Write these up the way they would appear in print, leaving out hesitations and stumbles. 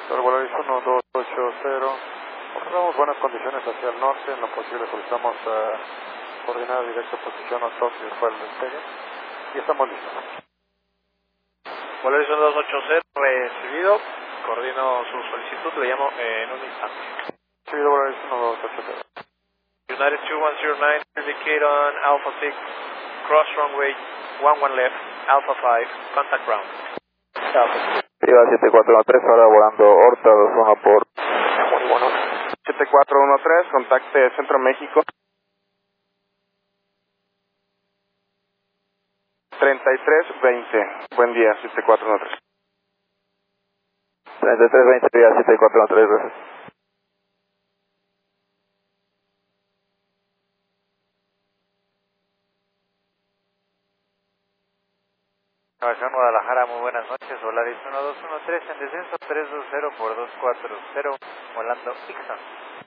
El Volaris 1280. Observamos buenas condiciones hacia el norte. En lo posible solicitamos coordenada directa posición a Tokio después del despegue. Y estamos listos. Volaris 1280, recibido. Coordino su solicitud, le llamo en un instante. Recibido Volaris 1280. United 2109, indicate on Alpha 6, cross runway 11 left, Alpha 5, contact ground. Viva 7413, ahora volando Horta 21 por... Muy bueno. 7413, contacte Centro México. 3320, buen día, 7413. 3320, Viva 7413, gracias. Navegación Guadalajara, muy buenas noches. Volaris 1213 en descenso 320 por 240, volando Ixon.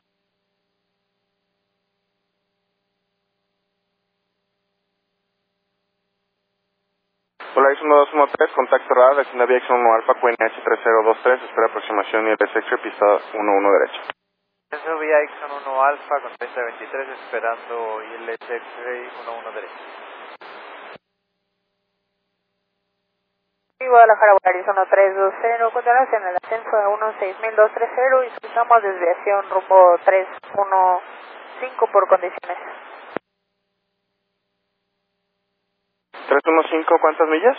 Volaris 1213, contacto radar, destino Aviación 1 Alfa, QNH 3023, espera aproximación y X-ray, pista 11 derecha. Descenso vía Ixon 1 Alfa con 3023, esperando ILS X-ray 11 derecha. Y Guadalajara, Volaris 1320, continuamos en el ascenso a 16230 y solicitamos desviación rumbo 315 por condiciones. 315, ¿cuántas millas?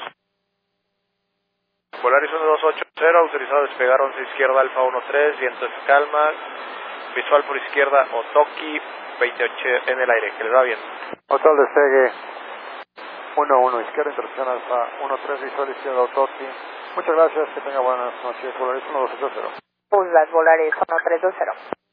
Volaris 1280, autorizado a despegar 11 izquierda Alfa 13, viento es calma, visual por izquierda Otoki 28 en el aire, que les va bien. Hotel despegue 11 izquierda, interacción Alfa 13, visual izquierda Otoki. Muchas gracias, que tenga buenas noches. Volaris 1280. Pulgas, Volaris 1320.